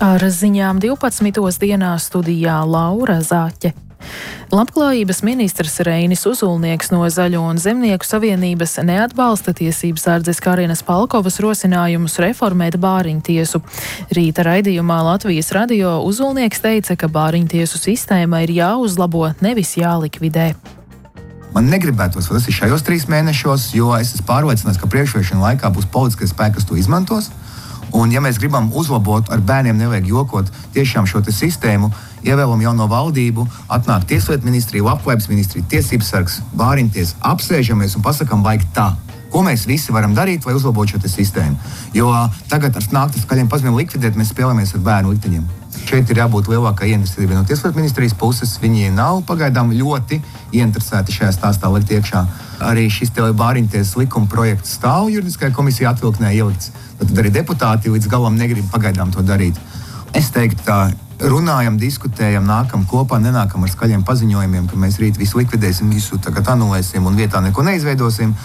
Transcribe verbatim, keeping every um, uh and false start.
Ar ziņām divpadsmitos dienā studijā Laura Zaķe. Labklājības ministrs Reinis Uzulnieks no Zaļo un Zemnieku savienības neatbalsta tiesības sardzes Karinas Palkovas rosinājumus reformēt bāriņtiesu. Rīta raidījumā Latvijas radio Uzulnieks teica, ka bāriņtiesu sistēma ir jāuzlabo, nevis jālikvidē. Man negribētos, vai tas ir šajos trīs mēnešos, jo es esmu pārliecināts, ka priekšvēlēšanu laikā būs politiskie spēki, kas to izmantos. Un, ja mēs gribam uzlabot, ar bērniem nevajag jokot tiešām šo te sistēmu, ievēlam jauno valdību, atnāk tieslietu ministrija, labklājības ministrija, tiesības sargs, bāriņties, apsēžamies un pasakam, vajag tā. Ko mēs visi varam darīt, lai uzlabotu šo te sistēmu? Jo tagad ar nāktas skaļiem paziņojumiem likvidēt, mēs spēlējamies ar bērnu likteņiem. Šeit ir jābūt lielākai ieinteresētībai no tieslietu ministrijas puses. Viņi nav pagaidām ļoti ieinteresēti šajā stāstā likt iekšā. Arī šis te bāriņties likuma projekts stāv juridiskajā komisijā atvilknē ielikts. Tad arī deputāti līdz galam negrib pagaidām to darīt. Es teiktu tā, runājam, diskutējam, nākam kopā, nenākam ar skaļiem paziņojumiem, ka mēs rīt visu likvidēsim, visu tagad anulēsim un vietā neko neizveidosim.